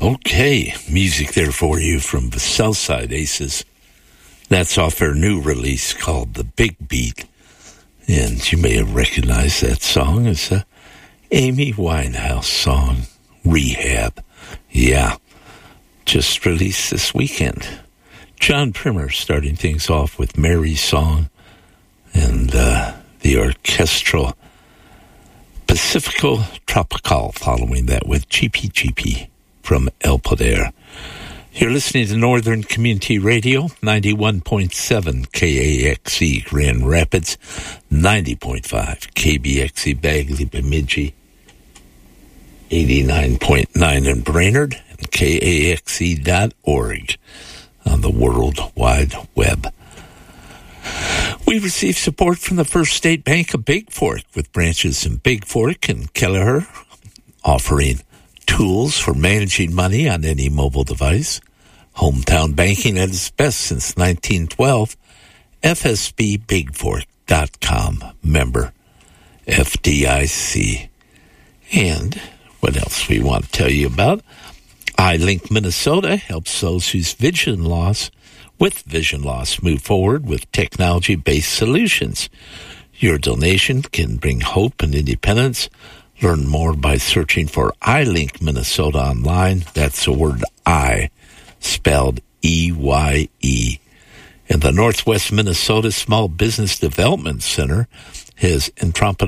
Okay, music there for you from the Southside Aces. That's off their new release called The Big Beat. And you may have recognized that song as a Amy Winehouse song, Rehab. Yeah, just released this weekend. John Primer starting things off with Mary's Song and the orchestral Pacifico Tropical following that with Cheapy Cheapy from El Poder. You're listening to Northern Community Radio, 91.7 KAXE Grand Rapids, 90.5 KBXE Bagley Bemidji, 89.9 in Brainerd, and KAXE.org on the World Wide Web. We received support from the First State Bank of Big Fork with branches in Big Fork and Kelleher, offering tools for managing money on any mobile device. Hometown banking at its best since 1912. FSBBigFork.com. Member FDIC. And what else we want to tell you about? iLink Minnesota helps those whose vision loss move forward with technology-based solutions. Your donation can bring hope and independence. Learn more by searching for iLink Minnesota online. That's the word I, spelled E-Y-E. And the Northwest Minnesota Small Business Development Center has entrepreneurs